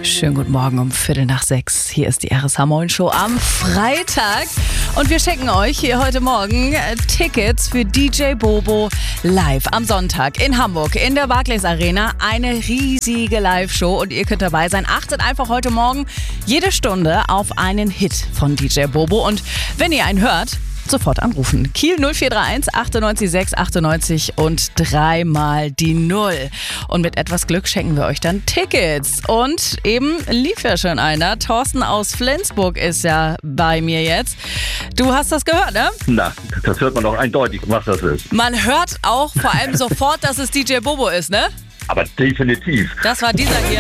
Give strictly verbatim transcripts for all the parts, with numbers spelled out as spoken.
Schönen guten Morgen um Viertel nach sechs. Hier ist die R S H-Morgen-Show am Freitag. Und wir schenken euch hier heute Morgen Tickets für D J Bobo live am Sonntag in Hamburg in der Barclays Arena. Eine riesige Live-Show und ihr könnt dabei sein. Achtet einfach heute Morgen jede Stunde auf einen Hit von D J Bobo. Und wenn ihr einen hört, sofort anrufen. Kiel null vier drei eins achtundneunzig sechs achtundneunzig und dreimal die Null. Und mit etwas Glück schenken wir euch dann Tickets. Und eben lief ja schon einer. Thorsten aus Flensburg ist ja bei mir jetzt. Du hast das gehört, ne? Na, das hört man doch eindeutig, was das ist. Man hört auch vor allem sofort, dass es D J Bobo ist, ne? Aber definitiv. Das war dieser hier.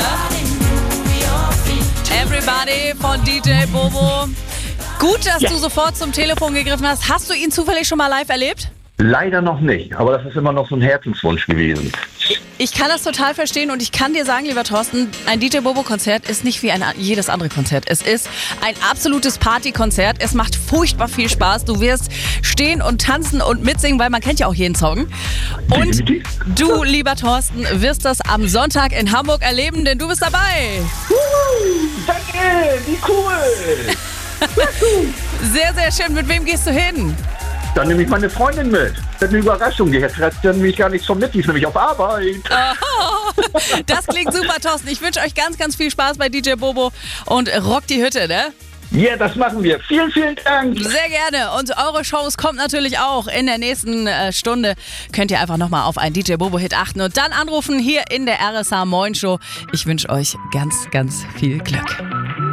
Everybody von D J Bobo. Gut, dass ja. du sofort zum Telefon gegriffen hast. Hast du ihn zufällig schon mal live erlebt? Leider noch nicht, aber das ist immer noch so ein Herzenswunsch gewesen. Ich kann das total verstehen und ich kann dir sagen, lieber Thorsten, ein D J Bobo-Konzert ist nicht wie ein jedes andere Konzert. Es ist ein absolutes Partykonzert. Es macht furchtbar viel Spaß. Du wirst stehen und tanzen und mitsingen, weil man kennt ja auch jeden Song. Und Definitiv. du, lieber Thorsten, wirst das am Sonntag in Hamburg erleben, denn du bist dabei. Uh, danke, wie cool. Sehr, sehr schön. Mit wem gehst du hin? Dann nehme ich meine Freundin mit. Das ist eine Überraschung. Die hat nämlich gar nichts von mit. Die ist nämlich auf Arbeit. Oh, das klingt super, Thorsten. Ich wünsche euch ganz, ganz viel Spaß bei D J Bobo und rockt die Hütte, ne? Ja, yeah, das machen wir. Vielen, vielen Dank. Sehr gerne. Und eure Shows kommt natürlich auch in der nächsten äh, Stunde. Könnt ihr einfach nochmal auf einen D J Bobo-Hit achten und dann anrufen hier in der R S H Morgen Show. Ich wünsche euch ganz, ganz viel Glück.